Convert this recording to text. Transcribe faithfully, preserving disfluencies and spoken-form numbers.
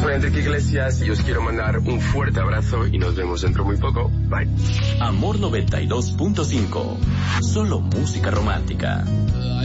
Soy Enrique Iglesias y os quiero mandar un fuerte abrazo y nos vemos dentro muy poco. Bye. Amor noventa y dos punto cinco. Solo música romántica.